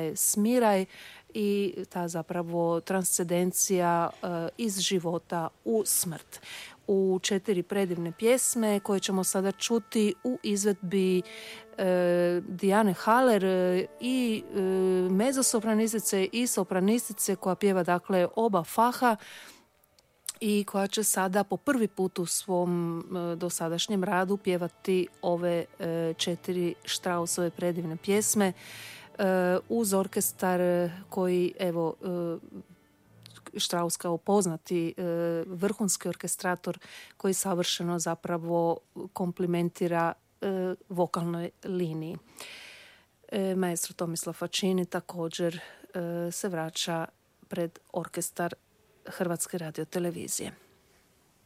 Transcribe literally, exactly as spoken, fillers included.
taj smiraj i ta zapravo transcendencija iz života u smrt. U četiri predivne pjesme koje ćemo sada čuti u izvedbi e, Dijane Haller e, i e, mezosopranistice i sopranistice koja pjeva dakle oba faha i koja će sada po prvi put u svom e, dosadašnjem radu pjevati ove e, četiri Straussove predivne pjesme e, uz orkestar koji evo e, Strauss kao poznati e, vrhunski orkestrator koji savršeno zapravo komplimentira e, vokalnoj liniji. E, maestro Tomislav Facchini također e, se vraća pred orkestar Hrvatske radiotelevizije.